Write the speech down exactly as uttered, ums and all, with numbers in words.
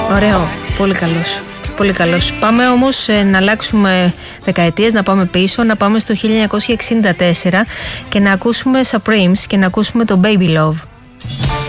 Ωραίο, πολύ καλός. Πολύ καλός. Πάμε όμως ε, να αλλάξουμε δεκαετίες, να πάμε πίσω, να πάμε στο χίλια εννιακόσια εξήντα τέσσερα και να ακούσουμε Supremes και να ακούσουμε το Baby Love.